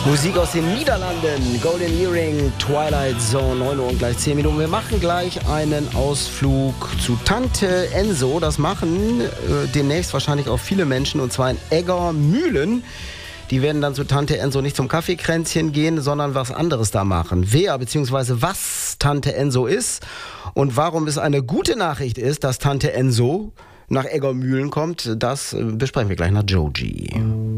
Musik aus den Niederlanden, Golden Earring, Twilight Zone, 9 Uhr und gleich 10 Minuten. Wir machen gleich einen Ausflug zu Tante Enso. Das machen demnächst wahrscheinlich auch viele Menschen, und zwar in Eggermühlen. Die werden dann zu Tante Enso nicht zum Kaffeekränzchen gehen, sondern was anderes da machen. Wer bzw. was Tante Enso ist und warum es eine gute Nachricht ist, dass Tante Enso nach Eggermühlen kommt, das besprechen wir gleich nach Joji.